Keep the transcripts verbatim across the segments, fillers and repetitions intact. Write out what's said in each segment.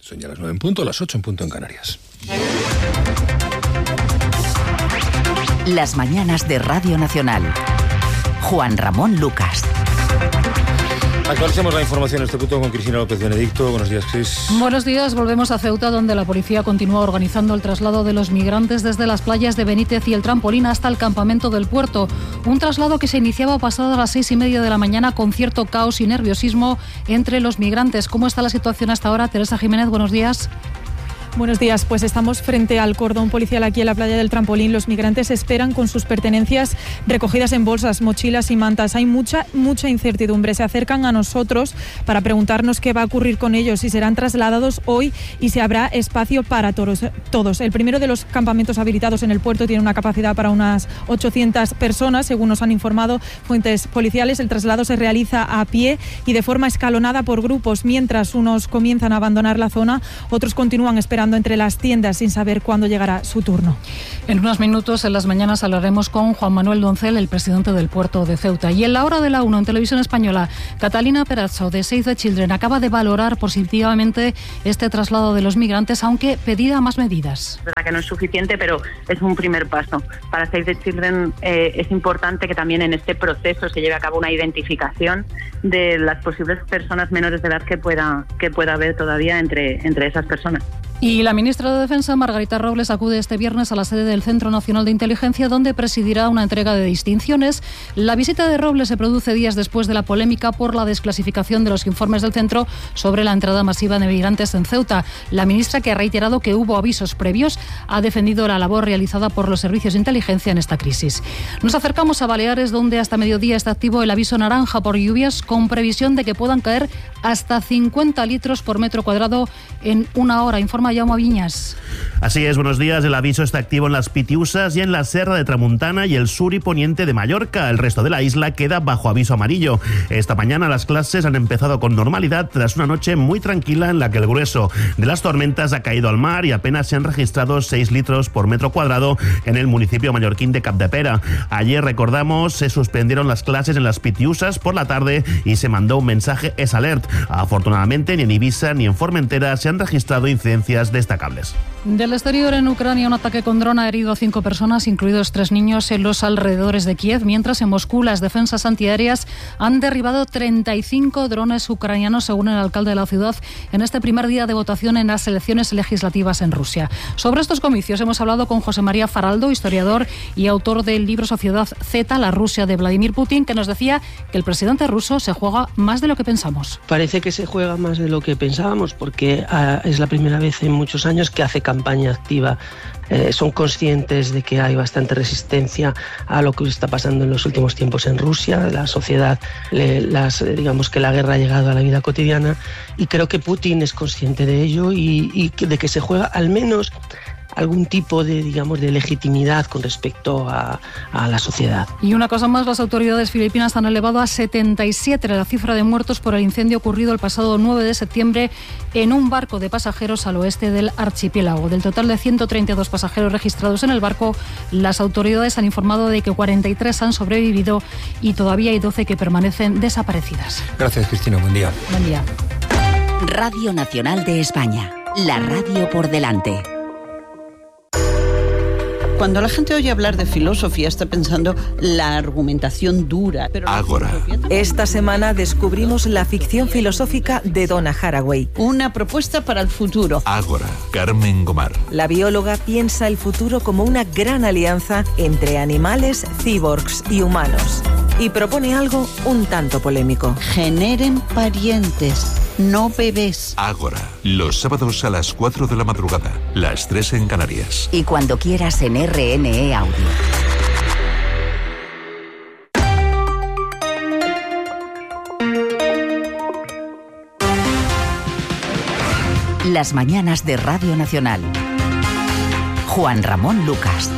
Son ya las nueve en punto, las ocho en punto en Canarias. Las mañanas de Radio Nacional. Juan Ramón Lucas. Actualicemos la información en este punto con Cristina López Benedicto. Buenos días, Cris. Buenos días. Volvemos a Ceuta, donde la policía continúa organizando el traslado de los migrantes desde las playas de Benítez y el Trampolín hasta el campamento del puerto. Un traslado que se iniciaba pasadas las seis y media de la mañana con cierto caos y nerviosismo entre los migrantes. ¿Cómo está la situación hasta ahora? Teresa Jiménez, buenos días. Buenos días, pues estamos frente al cordón policial aquí en la playa del Trampolín. Los migrantes esperan con sus pertenencias recogidas en bolsas, mochilas y mantas. Hay mucha, mucha incertidumbre. Se acercan a nosotros para preguntarnos qué va a ocurrir con ellos, si serán trasladados hoy y si habrá espacio para todos. todos. El primero de los campamentos habilitados en el puerto tiene una capacidad para unas ochocientas personas, según nos han informado fuentes policiales. El traslado se realiza a pie y de forma escalonada por grupos. Mientras unos comienzan a abandonar la zona, otros continúan esperando entre las tiendas sin saber cuándo llegará su turno. En unos minutos, en las mañanas, hablaremos con Juan Manuel Doncel, el presidente del puerto de Ceuta. Y en la hora de la uno, en Televisión Española, Catalina Perazzo, de Save the Children, acaba de valorar positivamente este traslado de los migrantes, aunque pedida más medidas. Es verdad que no es suficiente, pero es un primer paso. Para Save the Children eh, es importante que también en este proceso se lleve a cabo una identificación de las posibles personas menores de edad que pueda, que pueda haber todavía entre, entre esas personas. Y la ministra de Defensa, Margarita Robles, acude este viernes a la sede del Centro Nacional de Inteligencia, donde presidirá una entrega de distinciones. La visita de Robles se produce días después de la polémica por la desclasificación de los informes del centro sobre la entrada masiva de migrantes en Ceuta. La ministra, que ha reiterado que hubo avisos previos, ha defendido la labor realizada por los servicios de inteligencia en esta crisis. Nos acercamos a Baleares, donde hasta mediodía está activo el aviso naranja por lluvias, con previsión de que puedan caer hasta cincuenta litros por metro cuadrado en una hora. Informa Jaume Viñas. Así es, buenos días. El aviso está activo en las Pitiusas y en la Serra de Tramuntana y el sur y poniente de Mallorca. El resto de la isla queda bajo aviso amarillo. Esta mañana las clases han empezado con normalidad tras una noche muy tranquila en la que el grueso de las tormentas ha caído al mar y apenas se han registrado seis litros por metro cuadrado en el municipio mallorquín de Capdepera. Ayer, recordamos, se suspendieron las clases en las Pitiusas por la tarde y se mandó un mensaje S Alert. Afortunadamente, ni en Ibiza ni en Formentera se han registrado incidencias destacables. Del exterior, en Ucrania, un ataque con dron ha herido a cinco personas, incluidos tres niños, en los alrededores de Kiev, mientras en Moscú las defensas antiaéreas han derribado treinta y cinco drones ucranianos, según el alcalde de la ciudad, en este primer día de votación en las elecciones legislativas en Rusia. Sobre estos comicios hemos hablado con José María Faraldo, historiador y autor del libro Sociedad Z, la Rusia de Vladimir Putin, que nos decía que el presidente ruso se juega más de lo que pensamos. Parece que se juega más de lo que pensábamos, porque uh, es la primera vez en muchos años que hace campaña activa. Eh, son conscientes de que hay bastante resistencia a lo que está pasando en los últimos tiempos en Rusia. La sociedad, le, las, digamos que la guerra ha llegado a la vida cotidiana, y creo que Putin es consciente de ello y, y de que se juega al menos algún tipo de, digamos, de legitimidad con respecto a, a la sociedad. Y una cosa más, las autoridades filipinas han elevado a setenta y siete la cifra de muertos por el incendio ocurrido el pasado nueve de septiembre en un barco de pasajeros al oeste del archipiélago. Del total de ciento treinta y dos pasajeros registrados en el barco, las autoridades han informado de que cuarenta y tres han sobrevivido y todavía hay doce que permanecen desaparecidas. Gracias, Cristina. Buen día. Buen día. Radio Nacional de España. La radio por delante. Cuando la gente oye hablar de filosofía está pensando la argumentación dura. Pero Ágora. Esta semana descubrimos la ficción filosófica de Donna Haraway. Una propuesta para el futuro. Ágora. Carmen Gomar. La bióloga piensa el futuro como una gran alianza entre animales, cyborgs y humanos. Y propone algo un tanto polémico. Generen parientes, no bebés. Ágora. Los sábados a las cuatro de la madrugada. Las tres en Canarias. Y cuando quieras en R N E Audio. Las mañanas de Radio Nacional. Juan Ramón Lucas.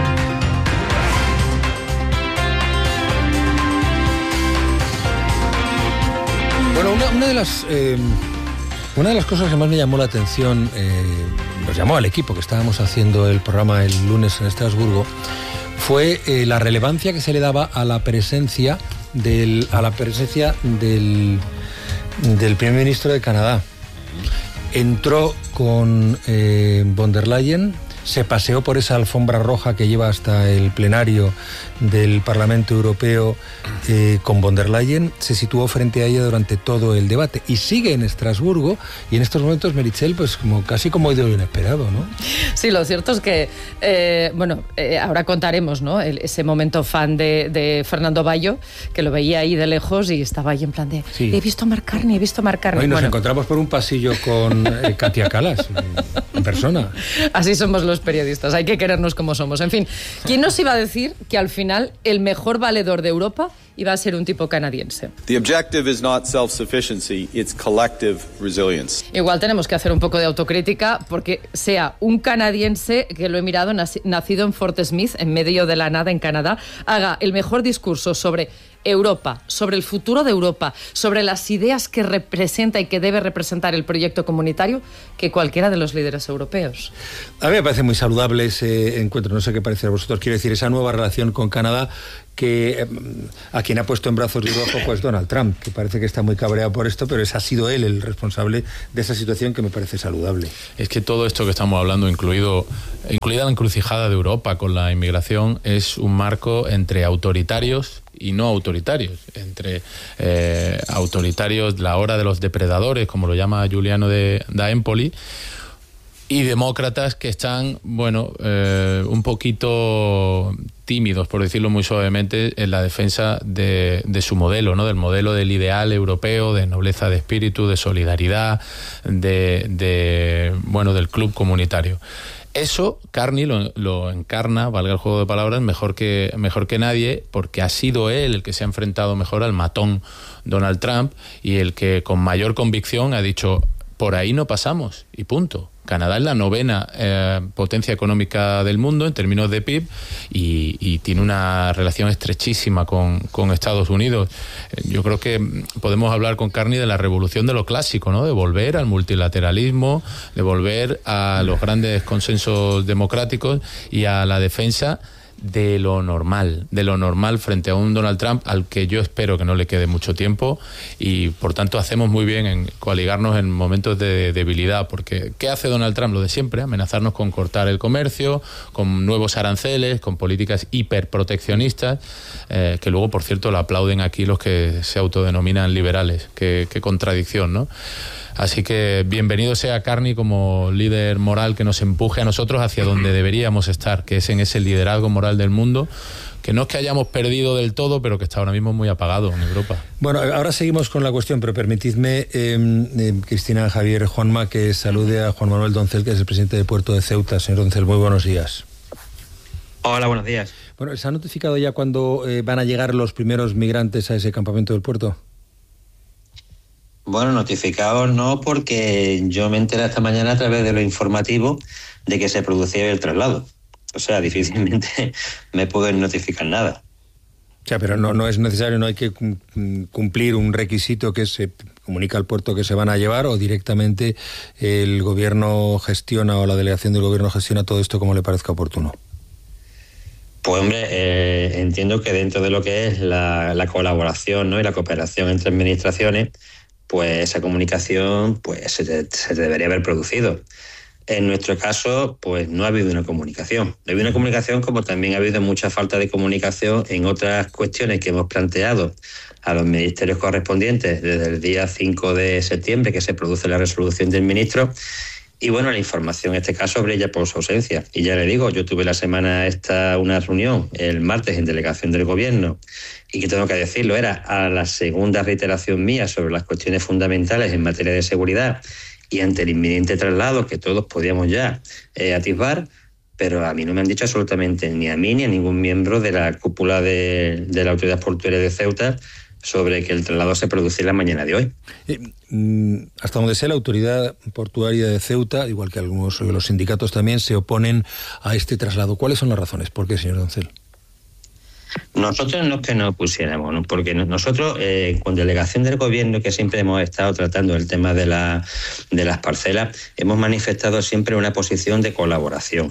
Bueno, una, una de las eh, una de las cosas que más me llamó la atención, eh, nos llamó al equipo que estábamos haciendo el programa el lunes en Estrasburgo, fue eh, la relevancia que se le daba a la presencia del a la presencia del del primer ministro de Canadá. entró con eh, von der Leyen, se paseó por esa alfombra roja que lleva hasta el plenario del Parlamento Europeo eh, con von der Leyen, se situó frente a ella durante todo el debate y sigue en Estrasburgo, y en estos momentos, Meritxell, pues como casi como de lo inesperado, ¿no? Sí, lo cierto es que, eh, bueno, eh, ahora contaremos, ¿no?, el, ese momento fan de, de Fernando Bayo, que lo veía ahí de lejos y estaba ahí en plan de, sí, he visto a Marc Carney, he visto a Marc Carney. Hoy nos bueno. encontramos por un pasillo con eh, Katia Kallas, en persona. Así somos los periodistas, hay que querernos como somos. En fin, ¿quién nos iba a decir que al final el mejor valedor de Europa iba a ser un tipo canadiense? The objective is not self-sufficiency, it's collective resilience. Igual tenemos que hacer un poco de autocrítica porque sea un canadiense, que lo he mirado, nacido en Fort Smith, en medio de la nada en Canadá, haga el mejor discurso sobre Europa, sobre el futuro de Europa, sobre las ideas que representa y que debe representar el proyecto comunitario, que cualquiera de los líderes europeos. A mí me parece muy saludable ese encuentro, no sé qué parece a vosotros, quiero decir, esa nueva relación con Canadá, que a quien ha puesto en brazos de Europa, pues Donald Trump, que parece que está muy cabreado por esto, pero es, ha sido él el responsable de esa situación, que me parece saludable. Es que todo esto que estamos hablando, incluido incluida la encrucijada de Europa con la inmigración, es un marco entre autoritarios y no autoritarios, entre eh, autoritarios, la hora de los depredadores, como lo llama Giuliano de, da Empoli, y demócratas que están, bueno, eh, un poquito tímidos, por decirlo muy suavemente, en la defensa de, de su modelo, ¿no?, del modelo del ideal europeo, de nobleza de espíritu, de solidaridad, de, de bueno, del club comunitario. Eso Carney lo, lo encarna, valga el juego de palabras, mejor que, mejor que nadie, porque ha sido él el que se ha enfrentado mejor al matón Donald Trump y el que con mayor convicción ha dicho, por ahí no pasamos, y punto. Canadá es la novena eh, potencia económica del mundo en términos de P I B y, y tiene una relación estrechísima con, con Estados Unidos. Yo creo que podemos hablar con Carney de la revolución de lo clásico, ¿no?, de volver al multilateralismo, de volver a los grandes consensos democráticos y a la defensa de lo normal, de lo normal frente a un Donald Trump al que yo espero que no le quede mucho tiempo, y por tanto hacemos muy bien en coaligarnos en momentos de debilidad, porque ¿qué hace Donald Trump? Lo de siempre, amenazarnos con cortar el comercio, con nuevos aranceles, con políticas hiperproteccionistas, eh, que luego, por cierto, lo aplauden aquí los que se autodenominan liberales. Qué, qué contradicción, ¿no? Así que bienvenido sea Carney como líder moral que nos empuje a nosotros hacia donde deberíamos estar, que es en ese liderazgo moral del mundo, que no es que hayamos perdido del todo, pero que está ahora mismo muy apagado en Europa. Bueno, ahora seguimos con la cuestión, pero permitidme, eh, eh, Cristina, Javier, Juanma, que salude a Juan Manuel Doncel, que es el presidente de Puerto de Ceuta. Señor Doncel, muy buenos días. Hola, buenos días. Bueno, ¿se ha notificado ya cuándo eh, van a llegar los primeros migrantes a ese campamento del puerto? Bueno, notificados no, porque yo me enteré esta mañana a través de lo informativo de que se producía el traslado. O sea, difícilmente me pueden notificar nada. O sea, pero no, no es necesario, no hay que cumplir un requisito que se comunica al puerto que se van a llevar, o directamente el gobierno gestiona, o la delegación del gobierno gestiona todo esto como le parezca oportuno. Pues hombre, eh, entiendo que dentro de lo que es la, la colaboración, ¿no?, y la cooperación entre administraciones, pues esa comunicación pues se, se debería haber producido. En nuestro caso, pues no ha habido una comunicación. No ha habido una comunicación, como también ha habido mucha falta de comunicación en otras cuestiones que hemos planteado a los ministerios correspondientes desde el día cinco de septiembre, que se produce la resolución del ministro. Y bueno, la información en este caso brilla por su ausencia. Y ya le digo, yo tuve la semana esta una reunión el martes en delegación del gobierno, y que tengo que decirlo, era a la segunda reiteración mía sobre las cuestiones fundamentales en materia de seguridad y ante el inminente traslado que todos podíamos ya eh, atisbar, pero a mí no me han dicho absolutamente ni a mí ni a ningún miembro de la cúpula de, de la Autoridad Portuaria de Ceuta sobre que el traslado se produciera la mañana de hoy. Eh, hasta donde sé, la Autoridad Portuaria de Ceuta, igual que algunos de los sindicatos también, se oponen a este traslado. ¿Cuáles son las razones? ¿Por qué, señor Doncel? Nosotros no es que nos pusiéramos, ¿no? Porque nosotros, eh, con delegación del gobierno, que siempre hemos estado tratando el tema de, la, de las parcelas, hemos manifestado siempre una posición de colaboración.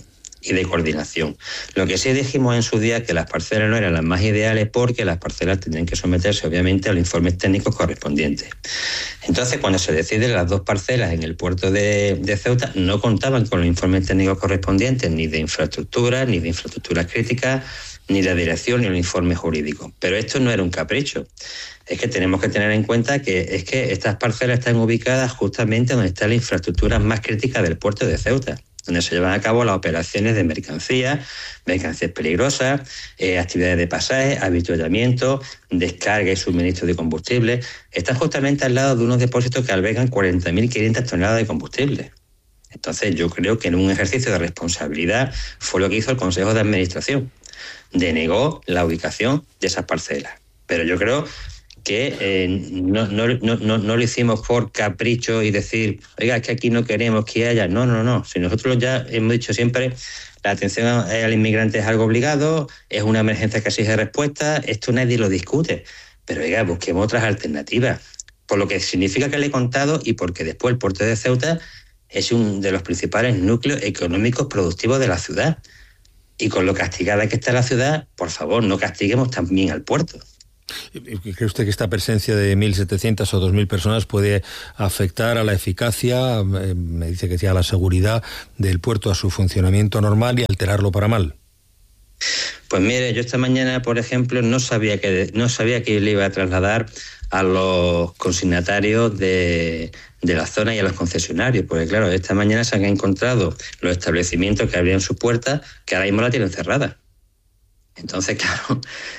y de coordinación. Lo que sí dijimos en su día que las parcelas no eran las más ideales porque las parcelas tendrían que someterse obviamente a los informes técnicos correspondientes. Entonces, cuando se deciden las dos parcelas en el puerto de, de Ceuta, no contaban con los informes técnicos correspondientes ni de infraestructura, ni de infraestructuras críticas, ni de dirección, ni el informe jurídico. Pero esto no era un capricho. Es que tenemos que tener en cuenta que es que estas parcelas están ubicadas justamente donde está la infraestructura más crítica del puerto de Ceuta, donde se llevan a cabo las operaciones de mercancías, mercancías peligrosas, eh, actividades de pasaje, avituallamiento, descarga y suministro de combustible. Están justamente al lado de unos depósitos que albergan cuarenta mil quinientas toneladas de combustible. Entonces yo creo que en un ejercicio de responsabilidad fue lo que hizo el Consejo de Administración. Denegó la ubicación de esas parcelas. Pero yo creo que eh, no, no, no, no, no lo hicimos por capricho y decir, oiga, es que aquí no queremos que haya. No, no, no. Si nosotros ya hemos dicho siempre, la atención al inmigrante es algo obligado, es una emergencia que exige respuesta, esto nadie lo discute. Pero oiga, busquemos otras alternativas. Por lo que significa que le he contado y porque después el puerto de Ceuta es uno de los principales núcleos económicos productivos de la ciudad. Y con lo castigada que está la ciudad, por favor, no castiguemos también al puerto. ¿Cree usted que esta presencia de mil setecientas o dos mil personas puede afectar a la eficacia, eh, me dice que sí, a la seguridad del puerto, a su funcionamiento normal y alterarlo para mal? Pues mire, yo esta mañana, por ejemplo, no sabía que no sabía que le iba a trasladar a los consignatarios de, de la zona y a los concesionarios, porque claro, esta mañana se han encontrado los establecimientos que abrían sus puertas que ahora mismo la tienen cerrada. Entonces, claro,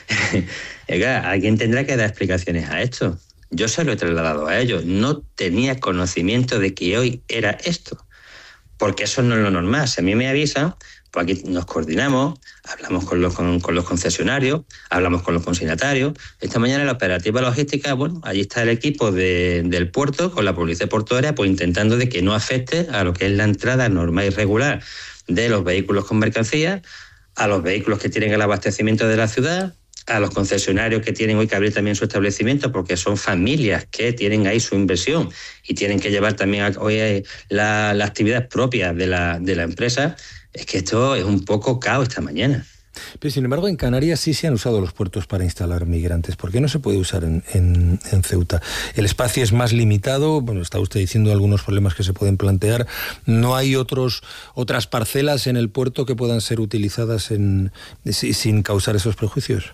alguien tendrá que dar explicaciones a esto. Yo se lo he trasladado a ellos. No tenía conocimiento de que hoy era esto, porque eso no es lo normal. Si a mí me avisan, pues aquí nos coordinamos, hablamos con los, con, con los concesionarios, hablamos con los consignatarios. Esta mañana en la operativa logística, bueno, allí está el equipo de, del puerto con la policía portuaria, pues intentando de que no afecte a lo que es la entrada normal y regular de los vehículos con mercancías, a los vehículos que tienen el abastecimiento de la ciudad, a los concesionarios que tienen hoy que abrir también su establecimiento, porque son familias que tienen ahí su inversión y tienen que llevar también hoy la, la actividad propia de la, de la empresa. Es que esto es un poco caos esta mañana. Pero sin embargo en Canarias sí se han usado los puertos para instalar migrantes. ¿Por qué no se puede usar en, en, en Ceuta? El espacio es más limitado, bueno, está usted diciendo algunos problemas que se pueden plantear. ¿No hay otros otras parcelas en el puerto que puedan ser utilizadas en, sin causar esos prejuicios?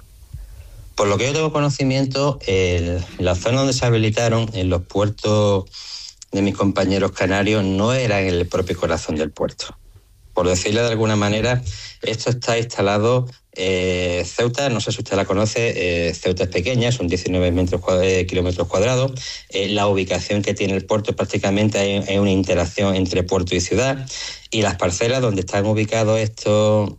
Por lo que yo tengo conocimiento, el, la zona donde se habilitaron en los puertos de mis compañeros canarios no era en el propio corazón del puerto. Por decirlo de alguna manera, esto está instalado, eh, Ceuta, no sé si usted la conoce, eh, Ceuta es pequeña, son diecinueve metros cuadrados, kilómetros cuadrados. Eh, la ubicación que tiene el puerto prácticamente hay, hay una interacción entre puerto y ciudad. Y las parcelas donde están ubicados estos,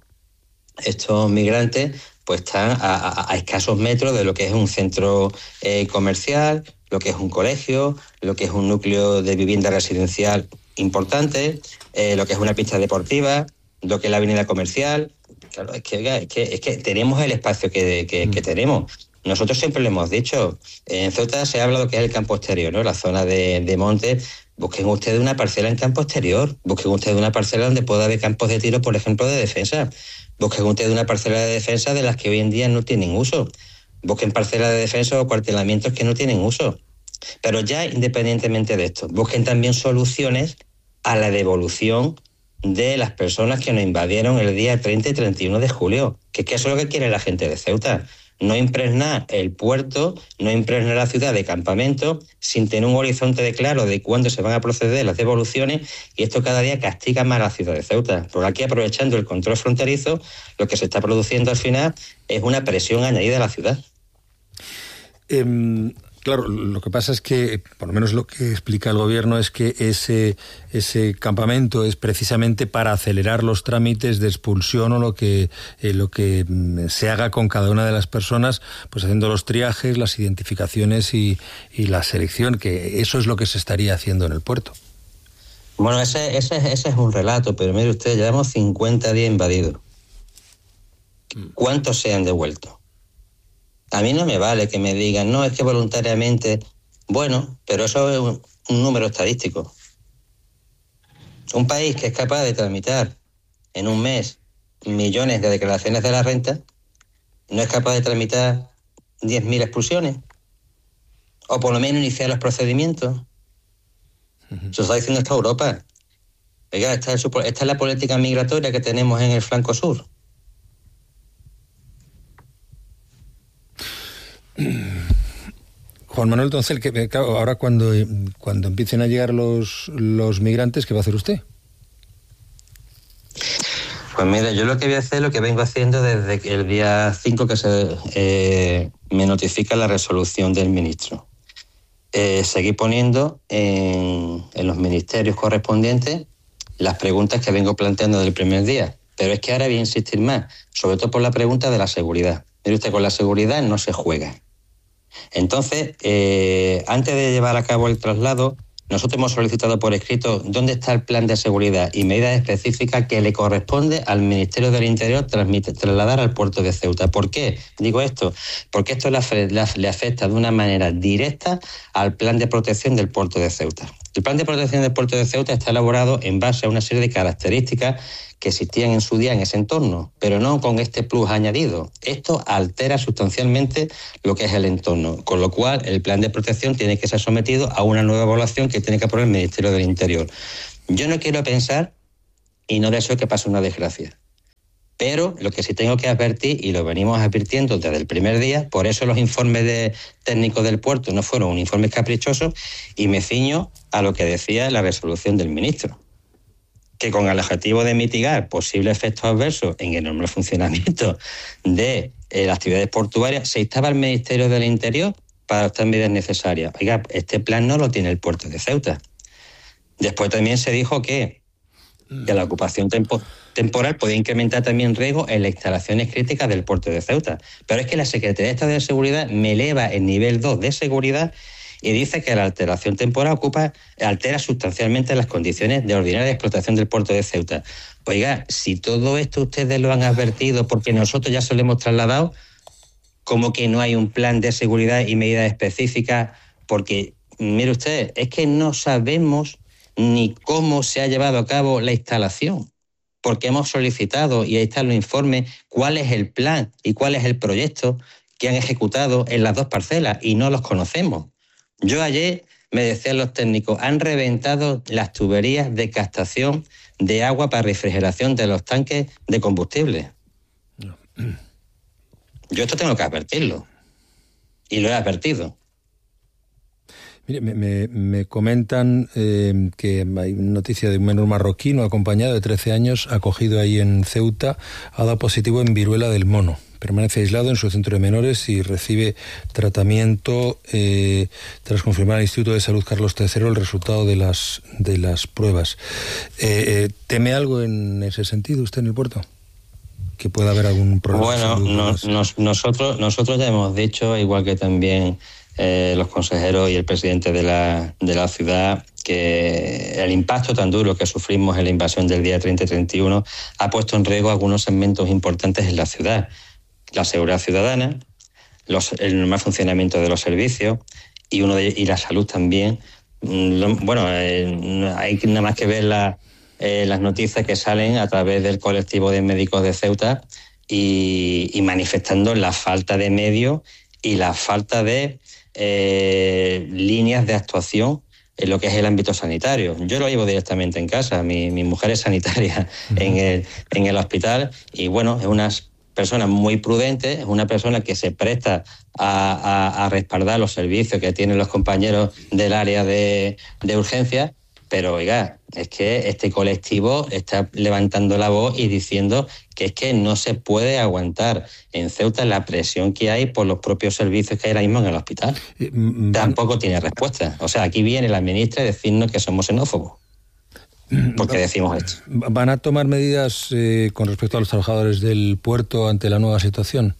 estos migrantes, pues están a, a, a escasos metros de lo que es un centro eh, comercial, lo que es un colegio, lo que es un núcleo de vivienda residencial importante, eh, lo que es una pista deportiva, lo que es la avenida comercial. Claro, es que, oiga, es que, es que tenemos el espacio que, que, mm. que tenemos. Nosotros siempre lo hemos dicho. En Ceuta se habla de lo que es el campo exterior, ¿no? La zona de, de monte. Busquen ustedes una parcela en campo exterior. Busquen ustedes una parcela donde pueda haber campos de tiro, por ejemplo, de defensa. Busquen ustedes una parcela de defensa de las que hoy en día no tienen uso. Busquen parcelas de defensa o cuartelamientos que no tienen uso. Pero ya independientemente de esto, busquen también soluciones a la devolución de las personas que nos invadieron el día treinta y treinta y uno de julio. Que es que eso es lo que quiere la gente de Ceuta. No impregnar el puerto, no impregnar la ciudad de campamento sin tener un horizonte de claro de cuándo se van a proceder las devoluciones, y esto cada día castiga más a la ciudad de Ceuta. Porque aquí, aprovechando el control fronterizo, lo que se está produciendo al final es una presión añadida a la ciudad. Eh... Claro, lo que pasa es que, por lo menos lo que explica el gobierno, es que ese, ese campamento es precisamente para acelerar los trámites de expulsión o lo que, eh, lo que se haga con cada una de las personas, pues haciendo los triajes, las identificaciones y, y la selección, que eso es lo que se estaría haciendo en el puerto. Bueno, ese, ese, ese es un relato, pero mire usted, llevamos cincuenta días invadidos. ¿Cuántos se han devuelto? A mí no me vale que me digan, no, es que voluntariamente. Bueno, pero eso es un, un número estadístico. Un país que es capaz de tramitar en un mes millones de declaraciones de la renta, no es capaz de tramitar diez mil expulsiones, o por lo menos iniciar los procedimientos. Uh-huh. Eso está diciendo esta Europa. Oiga, esta es, su, esta es la política migratoria que tenemos en el flanco sur. Juan Manuel Doncel, que claro, ahora cuando, cuando empiecen a llegar los, los migrantes, ¿qué va a hacer usted? Pues mira, yo lo que voy a hacer es lo que vengo haciendo desde el día cinco que se eh, me notifica la resolución del ministro. Eh, seguir poniendo en, en los ministerios correspondientes las preguntas que vengo planteando desde el primer día. Pero es que ahora voy a insistir más, sobre todo por la pregunta de la seguridad. Mire usted, con la seguridad no se juega. Entonces, eh, antes de llevar a cabo el traslado, nosotros hemos solicitado por escrito dónde está el plan de seguridad y medidas específicas que le corresponde al Ministerio del Interior transmite, trasladar al puerto de Ceuta. ¿Por qué digo esto? Porque esto le afecta de una manera directa al plan de protección del puerto de Ceuta. El plan de protección del puerto de Ceuta está elaborado en base a una serie de características que existían en su día en ese entorno, pero no con este plus añadido. Esto altera sustancialmente lo que es el entorno, con lo cual el plan de protección tiene que ser sometido a una nueva evaluación que tiene que aprobar el Ministerio del Interior. Yo no quiero pensar y no deseo que pase una desgracia, pero lo que sí tengo que advertir, y lo venimos advirtiendo desde el primer día, por eso los informes de técnicos del puerto no fueron un informe caprichoso, y me ciño a lo que decía la resolución del ministro, que con el objetivo de mitigar posibles efectos adversos en el normal funcionamiento de eh, las actividades portuarias, se instaba al Ministerio del Interior para adoptar medidas necesarias. Oiga, este plan no lo tiene el puerto de Ceuta. Después también se dijo que, que la ocupación tempo, temporal podía incrementar también riesgo en las instalaciones críticas del puerto de Ceuta. Pero es que la Secretaría de Estado de Seguridad me eleva el nivel dos de seguridad y dice que la alteración temporal ocupa, altera sustancialmente las condiciones de ordinaria explotación del puerto de Ceuta. Oiga, si todo esto ustedes lo han advertido porque nosotros ya se lo hemos trasladado, ¿cómo que no hay un plan de seguridad y medidas específicas? Porque, mire usted, es que no sabemos ni cómo se ha llevado a cabo la instalación, porque hemos solicitado, y ahí están los informes, cuál es el plan y cuál es el proyecto que han ejecutado en las dos parcelas, y no los conocemos. Yo ayer, me decían los técnicos, han reventado las tuberías de captación de agua para refrigeración de los tanques de combustible. No. Yo esto tengo que advertirlo. Y lo he advertido. Mire, me, me, me comentan eh, que hay noticia de un menor marroquino acompañado de trece años, acogido ahí en Ceuta, ha dado positivo en viruela del mono. Permanece aislado en su centro de menores y recibe tratamiento eh, tras confirmar al Instituto de Salud Carlos tercero el resultado de las de las pruebas. Eh, eh, ¿Teme algo en ese sentido usted en el puerto? ¿Que pueda haber algún problema? Bueno, no, nos, nosotros, nosotros ya hemos dicho, igual que también eh, los consejeros y el presidente de la, de la ciudad, que el impacto tan duro que sufrimos en la invasión del día treinta y treinta y uno ha puesto en riesgo algunos segmentos importantes en la ciudad. La seguridad ciudadana, los, el normal funcionamiento de los servicios y uno de, y la salud también. Bueno, eh, hay nada más que ver la, eh, las noticias que salen a través del colectivo de médicos de Ceuta y, y manifestando la falta de medios y la falta de eh, líneas de actuación en lo que es el ámbito sanitario. Yo lo llevo directamente en casa, mi, mi mujer es sanitaria uh-huh. en, el, en el hospital y bueno, es unas persona muy prudente, es una persona que se presta a, a, a respaldar los servicios que tienen los compañeros del área de, de urgencia, pero oiga, es que este colectivo está levantando la voz y diciendo que es que no se puede aguantar en Ceuta la presión que hay por los propios servicios que hay ahora mismo en el hospital. Tampoco tiene respuesta. O sea, aquí viene la ministra a decirnos que somos xenófobos. Porque decimos esto. ¿Van a tomar medidas eh, con respecto a los trabajadores del puerto ante la nueva situación?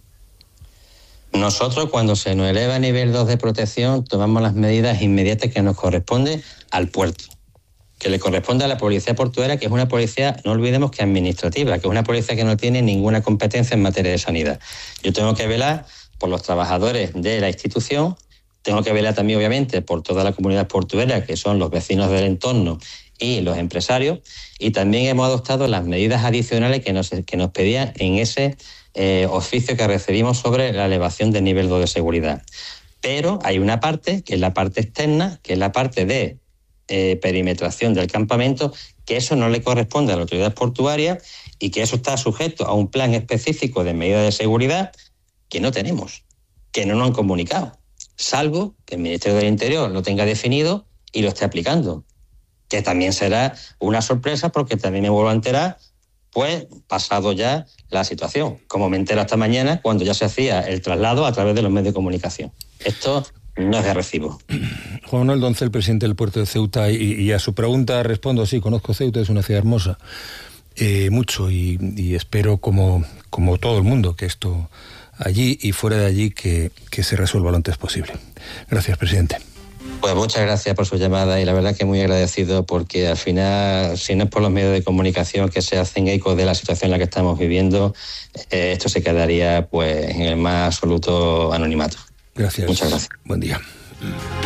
Nosotros, cuando se nos eleva a nivel dos de protección, tomamos las medidas inmediatas que nos corresponden al puerto, que le corresponde a la policía portuaria, que es una policía, no olvidemos que administrativa, que es una policía que no tiene ninguna competencia en materia de sanidad. Yo tengo que velar por los trabajadores de la institución, tengo que velar también, obviamente, por toda la comunidad portuaria, que son los vecinos del entorno, y los empresarios, y también hemos adoptado las medidas adicionales que nos, que nos pedían en ese eh, oficio que recibimos sobre la elevación del nivel de seguridad. Pero hay una parte, que es la parte externa, que es la parte de eh, perimetración del campamento, que eso no le corresponde a la autoridad portuaria y que eso está sujeto a un plan específico de medidas de seguridad que no tenemos, que no nos han comunicado, salvo que el Ministerio del Interior lo tenga definido y lo esté aplicando, que también será una sorpresa porque también me vuelvo a enterar, pues pasado ya la situación, como me entero esta mañana cuando ya se hacía el traslado a través de los medios de comunicación. Esto no es de recibo. Juan Manuel Doncel, presidente del puerto de Ceuta, y, y a su pregunta respondo, sí, conozco Ceuta, es una ciudad hermosa, eh, mucho, y, y espero como, como todo el mundo que esto allí y fuera de allí que, que se resuelva lo antes posible. Gracias, presidente. Pues muchas gracias por su llamada y la verdad que muy agradecido porque al final, si no es por los medios de comunicación que se hacen eco de la situación en la que estamos viviendo, eh, esto se quedaría pues en el más absoluto anonimato. Gracias. Muchas gracias. Buen día.